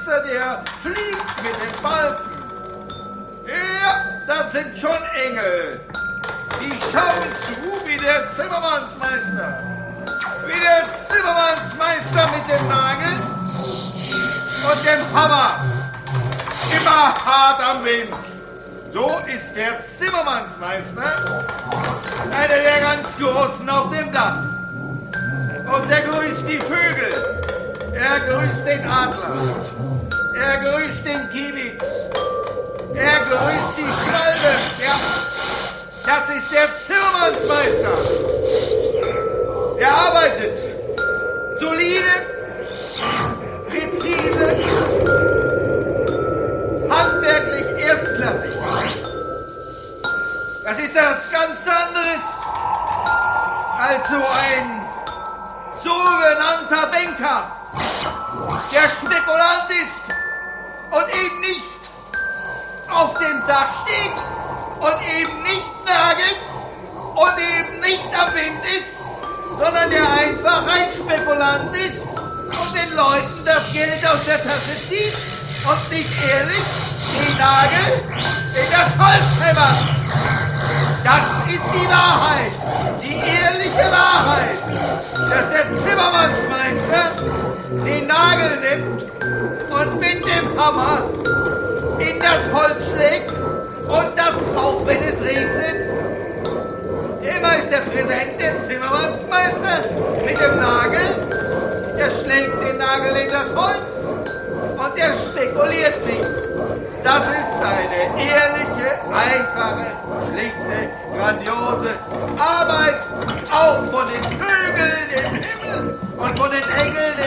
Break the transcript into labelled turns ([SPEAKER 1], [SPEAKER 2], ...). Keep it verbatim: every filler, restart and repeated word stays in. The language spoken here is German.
[SPEAKER 1] Meister, der fliegt mit den Balken. Ja, das sind schon Engel. Die schauen zu, wie der Zimmermannsmeister, wie der Zimmermannsmeister mit dem Nagel und dem Hammer immer hart am Wind. So ist der Zimmermannsmeister einer der ganz Großen auf dem Dach. Und er grüßt die Vögel, er grüßt den Adler, er grüßt den Kiebitz, er grüßt die Schwalbe. Ja, das ist der Zimmermannsmeister. Er arbeitet solide, präzise, handwerklich erstklassig. Das ist etwas ganz anderes als so ein sogenannter Banker, der Spekulant ist und eben nicht auf dem Dach steht und eben nicht nagelt und eben nicht am Wind ist, sondern der einfach ein Spekulant ist und den Leuten das Geld aus der Tasche zieht und nicht ehrlich den Nagel in das Holz hämmert. Das ist die Wahrheit, die ehrliche Wahrheit, dass der Zimmermannsmeister den Nagel nimmt und mit dem Hammer in das Holz schlägt und das auch, wenn es regnet. Immer ist der präsent, der Zimmermannsmeister mit dem Nagel, der schlägt den Nagel in das Holz und der spekuliert nicht. Das ist eine ehrliche, einfache, schlichte, grandiose Arbeit, auch von den Vögeln im Himmel und von den Engeln